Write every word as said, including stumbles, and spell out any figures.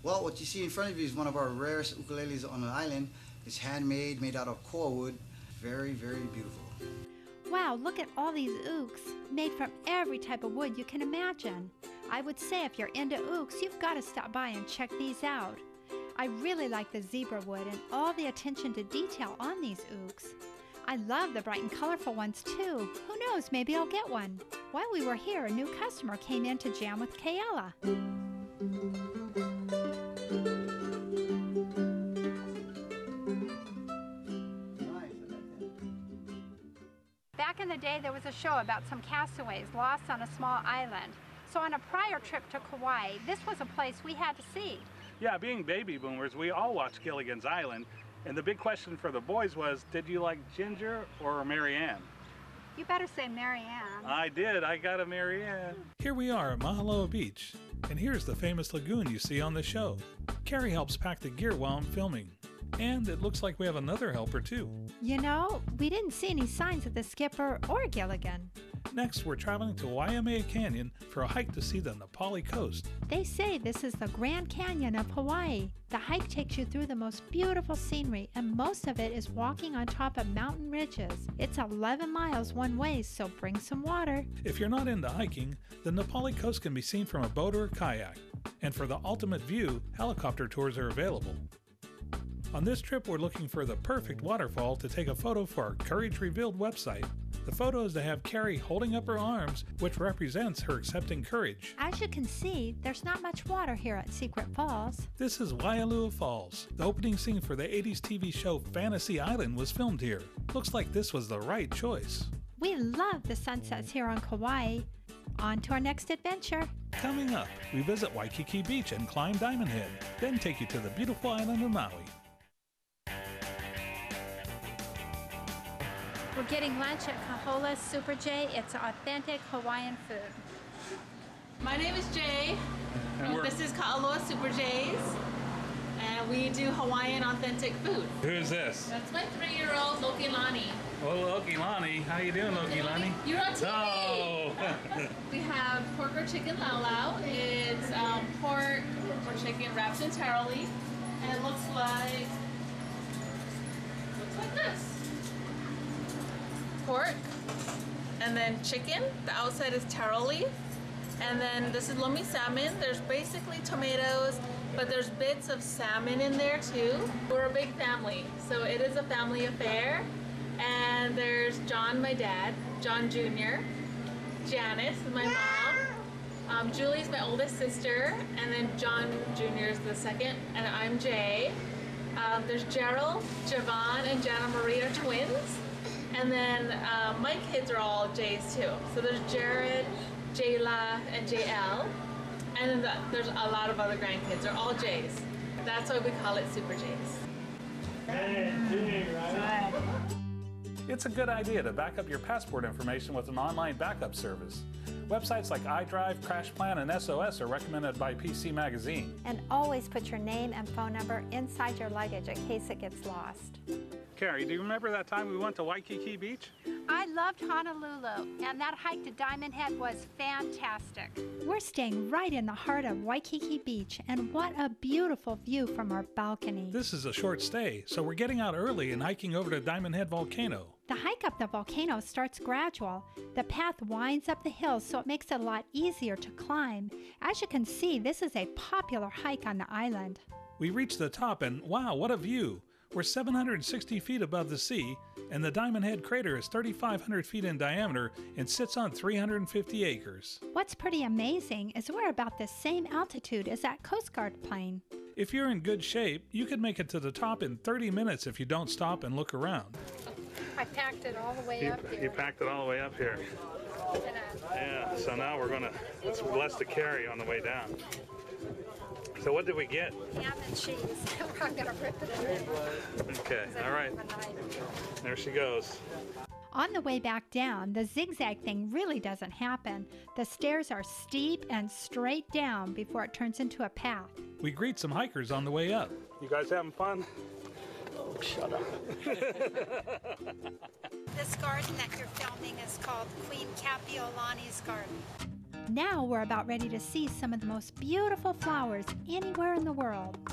Well, what you see in front of you is one of our rarest ukuleles on the island. It's handmade, made out of koa wood. Very, very beautiful. Wow, look at all these ooks, made from every type of wood you can imagine. I would say if you're into ooks, you've got to stop by and check these out. I really like the zebra wood and all the attention to detail on these ooks. I love the bright and colorful ones too. Who knows, maybe I'll get one. While we were here, a new customer came in to jam with Kayla. Back in the day, there was a show about some castaways lost on a small island. So on a prior trip to Kauai, this was a place we had to see. Yeah, being baby boomers, we all watched Gilligan's Island. And the big question for the boys was, did you like Ginger or Mary Ann? You better say Mary Ann. I did. I got a Mary Ann. Here we are at Mahaloa Beach. And here's the famous lagoon you see on the show. Carrie helps pack the gear while I'm filming. And it looks like we have another helper too. You know, we didn't see any signs of the skipper or Gilligan. Next, we're traveling to Waimea Canyon for a hike to see the Na Pali coast. They say this is the Grand Canyon of Hawaii. The hike takes you through the most beautiful scenery, and most of it is walking on top of mountain ridges. It's eleven miles one way, so bring some water. If you're not into hiking, the Na Pali coast can be seen from a boat or kayak. And for the ultimate view, helicopter tours are available. On this trip, we're looking for the perfect waterfall to take a photo for our Courage Revealed website. The photo is to have Carrie holding up her arms, which represents her accepting courage. As you can see, there's not much water here at Secret Falls. This is Waialua Falls. The opening scene for the eighties T V show Fantasy Island was filmed here. Looks like this was the right choice. We love the sunsets here on Kauai. On to our next adventure. Coming up, we visit Waikiki Beach and climb Diamond Head, then take you to the beautiful island of Maui. We're getting lunch at Kahola Super J. It's authentic Hawaiian food. My name is Jay. This is Ka'aloa Super J's. And we do Hawaiian authentic food. Who's this? That's my three-year-old Lokilani. Oh, Lokilani. How you doing, Lokilani? You're on T V! Oh! We have pork or chicken lau lau. It's um, pork or chicken wrapped in taro leaf. And it looks like, looks like this. Pork, and then chicken. The outside is taro leaf, and then this is lomi salmon. There's basically tomatoes, but there's bits of salmon in there too. We're a big family, so it is a family affair. And there's John, my dad, John Junior Janice is my mom. Um, Julie's my oldest sister, and then John Junior is the second, and I'm Jay. Um, there's Gerald, Javon, and Jana Marie are twins. And then uh, my kids are all J's too. So there's Jared, Jayla, and J L. And then the, there's a lot of other grandkids. They're all J's. That's why we call it Super J's. It's a good idea to back up your passport information with an online backup service. Websites like iDrive, CrashPlan, and S O S are recommended by P C Magazine. And always put your name and phone number inside your luggage in case it gets lost. Carrie, do you remember that time we went to Waikiki Beach? I loved Honolulu, and that hike to Diamond Head was fantastic. We're staying right in the heart of Waikiki Beach, and what a beautiful view from our balcony. This is a short stay, so we're getting out early and hiking over to Diamond Head Volcano. The hike up the volcano starts gradual. The path winds up the hill, so it makes it a lot easier to climb. As you can see, this is a popular hike on the island. We reach the top, and wow, what a view! We're seven hundred sixty feet above the sea, and the Diamond Head crater is thirty-five hundred feet in diameter and sits on three hundred fifty acres. What's pretty amazing is we're about the same altitude as that Coast Guard plane. If you're in good shape, you could make it to the top in thirty minutes if you don't stop and look around. I packed it all the way You, up here. you packed it all the way up here. Yeah, so now we're gonna, it's less to carry on the way down. So what did we get? Ham and cheese. I'm gonna rip it in. Okay, all right. There she goes. On the way back down, the zigzag thing really doesn't happen. The stairs are steep and straight down before it turns into a path. We greet some hikers on the way up. You guys having fun? Oh, shut up. This garden that you're filming is called Queen Kapiolani's garden. Now we're about ready to see some of the most beautiful flowers anywhere in the world.